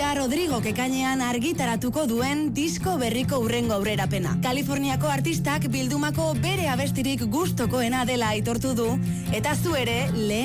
da Rodrigo ekainean argitaratuko duen disko berriko hurrengo aurrerapena. Kaliforniako artistak bildumako bere abestirik gustokoena dela aitortu du, eta zu ere lehen